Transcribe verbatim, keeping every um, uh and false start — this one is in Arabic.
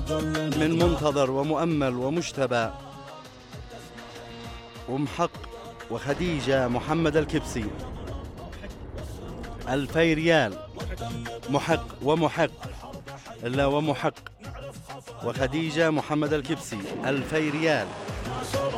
من منتظر ومؤمل ومجتبى ومحق وخديجة محمد الكبسي ألفي ريال. محق ومحق إلا ومحق وخديجة محمد الكبسي ألفي ريال.